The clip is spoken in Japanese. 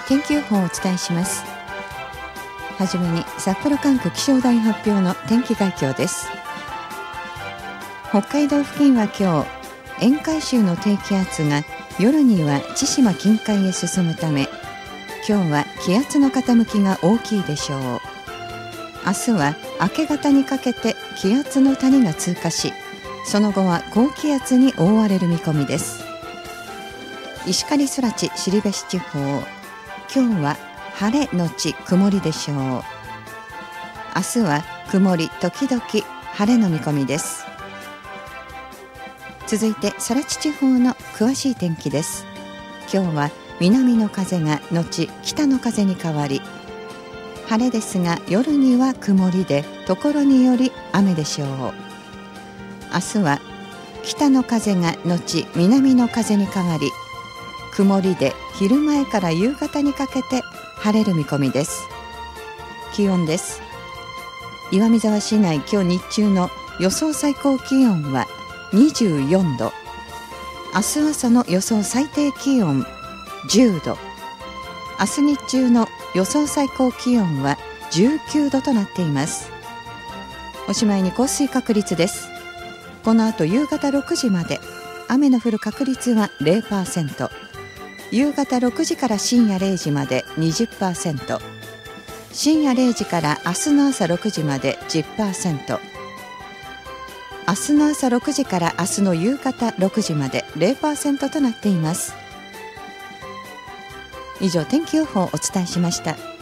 天気予報をお伝えします。はじめに札幌管区気象台発表の天気概況です。北海道付近は今日、沿海州の低気圧が夜には千島近海へ進むため、今日は気圧の傾きが大きいでしょう。明日は明け方にかけて気圧の谷が通過し、その後は高気圧に覆われる見込みです。石狩空知後志地方、今日は晴れのち曇りでしょう。明日は曇り時々晴れの見込みです。続いて空知地方の詳しい天気です。今日は南の風が後北の風に変わり、晴れですが夜には曇りで所により雨でしょう。明日は北の風が後南の風に変わり、曇りで昼前から夕方にかけて晴れる見込みです。気温です。岩見沢市内今日日中の予想最高気温は24度、明日朝の予想最低気温10度、明日日中の予想最高気温は19度となっています。おしまいに降水確率です。この後夕方6時まで雨の降る確率は 0%、 夕方6時から深夜0時まで 20%、 深夜0時から明日の朝6時まで 10%、 明日の朝6時から明日の夕方6時まで 0% となっています。以上、天気予報をお伝えしました。